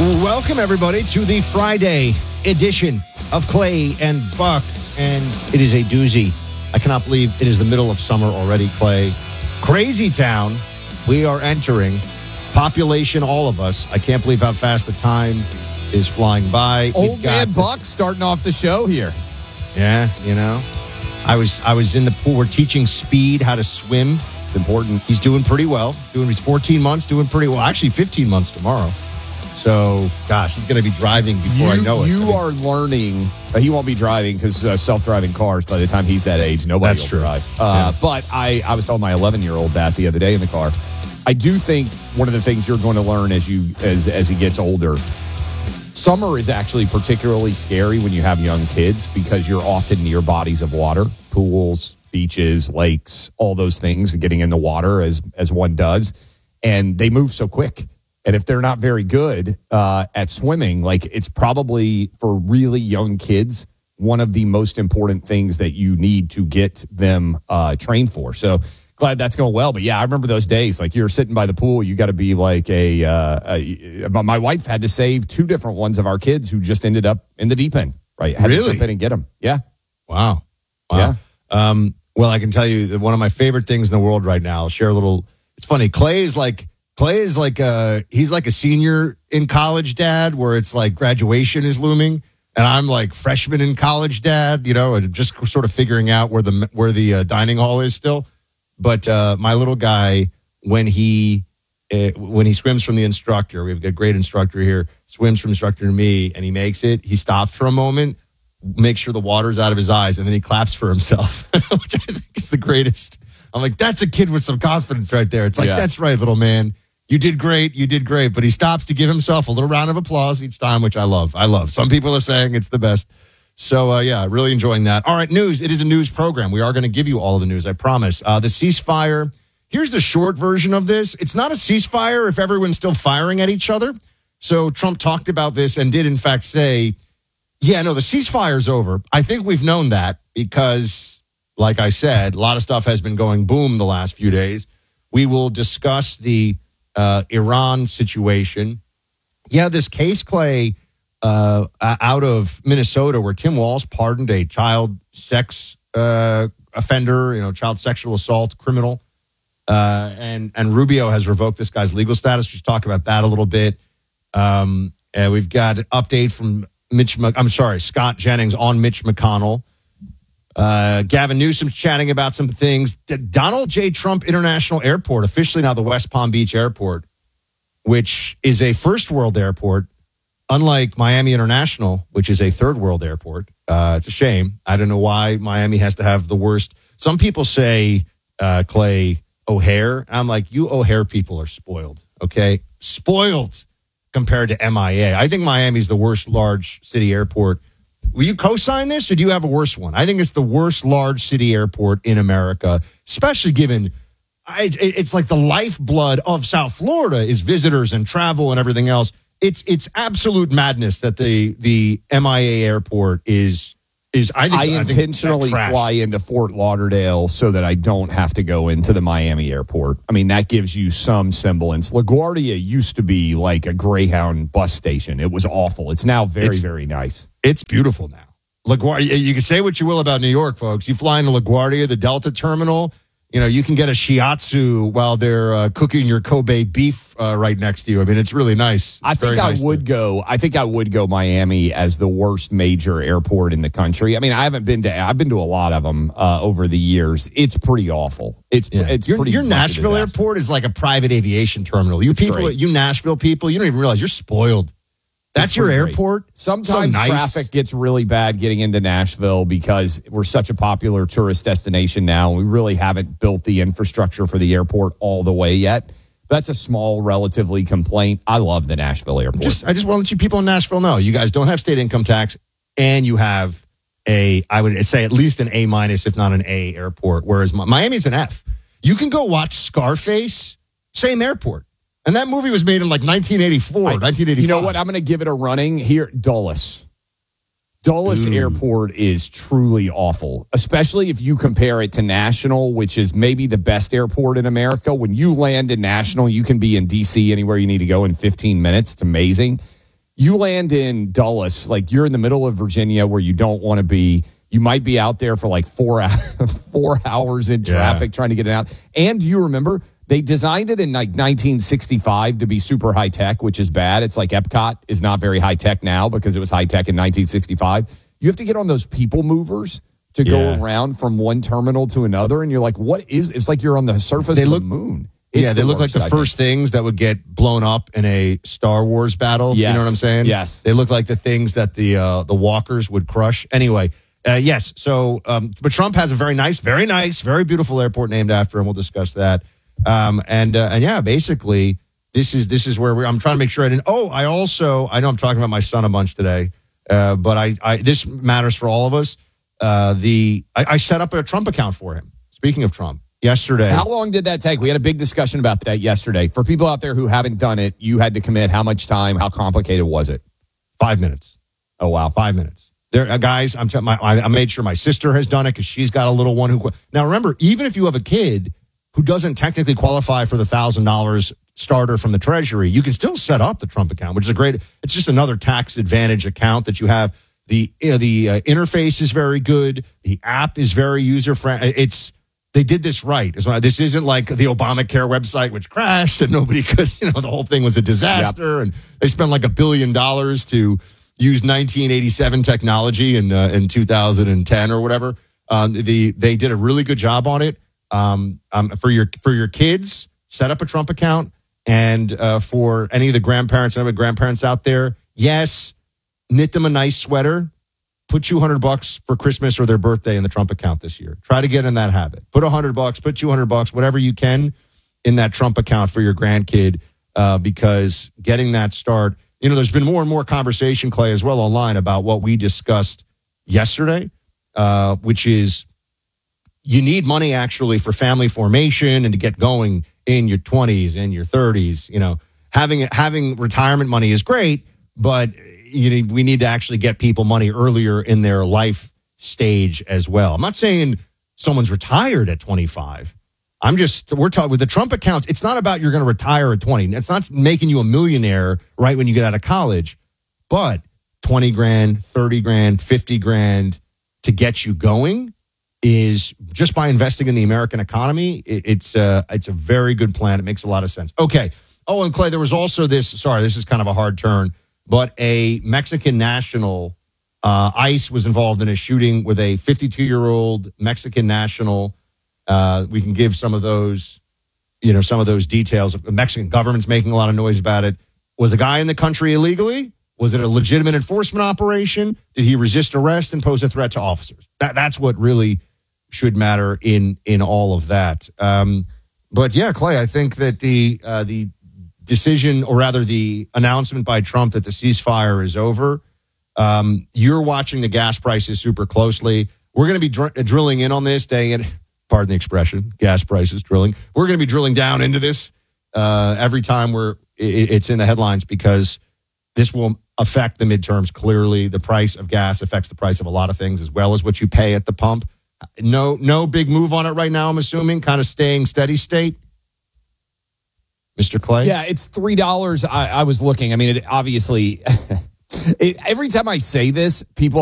Welcome, everybody, to the Friday edition of Clay and Buck. And it is a doozy. I cannot believe it is the middle of summer already, Clay. Crazy town. We are entering. Population, all of us. I can't believe how fast the time is flying by. Old man Buck starting off the show here. Yeah, you know. I was in the pool. We're teaching Speed how to swim. It's important. He's doing pretty well. He's 14 months, doing pretty well. Actually, 15 months tomorrow. So, gosh, he's going to be driving before I know it. You are learning. He won't be driving because self-driving cars, by the time he's that age, nobody will drive. But I was telling my 11-year-old that the other day in the car. I do think one of the things you're going to learn as he gets older, summer is actually particularly scary when you have young kids because you're often near bodies of water, pools, beaches, lakes, all those things, getting in the water as one does. And they move so quick. And if they're not very good at swimming, like it's probably for really young kids, one of the most important things that you need to get them trained for. So glad that's going well. But yeah, I remember those days. Like you're sitting by the pool, you got to be like my wife had to save 2 different ones of our kids who just ended up in the deep end. Right? Had to jump in and get them. Yeah. Wow. Yeah. Well, I can tell you that one of my favorite things in the world right now. I'll share a little. It's funny. Clay is like he's like a senior in college dad, where it's like graduation is looming, and I'm like freshman in college dad, you know, and just sort of figuring out where the dining hall is still. But my little guy, when he swims from the instructor, we have a great instructor here, swims from instructor to me, and he makes it. He stops for a moment, makes sure the water's out of his eyes, and then he claps for himself, which I think is the greatest. I'm like, that's a kid with some confidence right there. It's like, That's right, little man. You did great. But he stops to give himself a little round of applause each time, which I love. Some people are saying it's the best. So, really enjoying that. All right, news. It is a news program. We are going to give you all of the news, I promise. The ceasefire. Here's the short version of this. It's not a ceasefire if everyone's still firing at each other. So Trump talked about this and did, in fact, say, the ceasefire's over. I think we've known that because, like I said, a lot of stuff has been going boom the last few days. We will discuss the Iran situation. Yeah, this case, Clay, out of Minnesota, where Tim Walz pardoned a child sex offender, child sexual assault criminal, and Rubio has revoked this guy's legal status. We'll talk about that a little bit. We've got an update from Scott Jennings on Mitch McConnell. Gavin Newsom's chatting about some things. Donald J. Trump International Airport, officially now the West Palm Beach Airport, which is a first world airport, unlike Miami International, which is a third world airport. It's a shame. I don't know why Miami has to have the worst. Some people say, Clay, O'Hare. I'm like, you O'Hare people are spoiled, okay? Spoiled compared to MIA. I think Miami's the worst large city airport. Will you co-sign this, or do you have a worse one? I think it's the worst large city airport in America, especially given it's like the lifeblood of South Florida is visitors and travel and everything else. It's absolute madness that the MIA airport is. I intentionally fly into Fort Lauderdale so that I don't have to go into the Miami airport. I mean, that gives you some semblance. LaGuardia used to be like a Greyhound bus station. It was awful. It's now very nice. It's beautiful now. LaGuardia, you can say what you will about New York, folks. You fly into LaGuardia, the Delta terminal, you can get a shiatsu while they're cooking your Kobe beef right next to you. I mean, it's really nice. I think I would go Miami as the worst major airport in the country. I mean, I've been to a lot of them over the years. It's pretty awful. It's pretty. Your Nashville airport is like a private aviation terminal. You Nashville people, you don't even realize you're spoiled. That's your airport. Sometimes traffic gets really bad getting into Nashville because we're such a popular tourist destination now. We really haven't built the infrastructure for the airport all the way yet. That's a small, relatively complaint. I love the Nashville airport. I just want to let you people in Nashville know, you guys don't have state income tax, and you have I would say at least an A-, if not an A airport, whereas Miami's an F. You can go watch Scarface, same airport. And that movie was made in like 1984, 1985. You know what? I'm going to give it a running here. Dulles Airport is truly awful, especially if you compare it to National, which is maybe the best airport in America. When you land in National, you can be in D.C. anywhere you need to go in 15 minutes. It's amazing. You land in Dulles, like you're in the middle of Virginia where you don't want to be. You might be out there for like 4 hours in traffic trying to get it out. And you remember, they designed it in like 1965 to be super high tech, which is bad. It's like Epcot is not very high tech now because it was high tech in 1965. You have to get on those people movers to go around from one terminal to another. And you're like, what is, it's like you're on the surface of the moon. They look like the first things that would get blown up in a Star Wars battle. Yes. You know what I'm saying? Yes. They look like the things that the walkers would crush. Anyway, yes. So, but Trump has a very nice, very beautiful airport named after him. We'll discuss that. And yeah, basically, this is where I'm trying to make sure I didn't. Oh, I know I'm talking about my son a bunch today, but I this matters for all of us. I set up a Trump account for him. Speaking of Trump. Yesterday. How long did that take? We had a big discussion about that yesterday. For people out there who haven't done it, you had to commit how much time? How complicated was it? 5 minutes. Oh, wow. 5 minutes. There, guys, I made sure my sister has done it because she's got a little one who. Now, remember, even if you have a kid who doesn't technically qualify for the $1,000 starter from the Treasury, you can still set up the Trump account, which is it's just another tax advantage account that you have. The interface is very good. The app is very user friendly. They did this right. This isn't like the Obamacare website, which crashed and nobody could, the whole thing was a disaster. Yep. And they spent like $1 billion to use 1987 technology in 2010 or whatever. They did a really good job on it. For your kids, set up a Trump account. And for any of the grandparents out there, yes, knit them a nice sweater. Put $200 for Christmas or their birthday in the Trump account this year. Try to get in that habit. Put $100, put $200, whatever you can in that Trump account for your grandkid, because getting that start, there's been more and more conversation, Clay, as well online about what we discussed yesterday, which is you need money actually for family formation and to get going in your 20s and your 30s. Having retirement money is great, but we need to actually get people money earlier in their life stage as well. I'm not saying someone's retired at 25. We're talking with the Trump accounts. It's not about you're going to retire at 20. It's not making you a millionaire right when you get out of college, but 20 grand, 30 grand, 50 grand to get you going is just by investing in the American economy. It's a very good plan. It makes a lot of sense. Okay. Oh, and Clay, there was also this is kind of a hard turn. But a Mexican national, ICE was involved in a shooting with a 52-year-old Mexican national. We can give some of those details. The Mexican government's making a lot of noise about it. Was the guy in the country illegally? Was it a legitimate enforcement operation? Did he resist arrest and pose a threat to officers? That's what really should matter in all of that. But yeah, Clay, I think that the decision, or rather the announcement by Trump that the ceasefire is over. You're watching the gas prices super closely. We're going to be drilling in on this day, and pardon the expression, gas prices drilling. We're going to be drilling down into this every time it's in the headlines, because this will affect the midterms clearly. The price of gas affects the price of a lot of things, as well as what you pay at the pump. No big move on it right now, I'm assuming, kind of staying steady state. Mr. Clay? Yeah, it's $3. I was looking. I mean, it obviously, every time I say this, people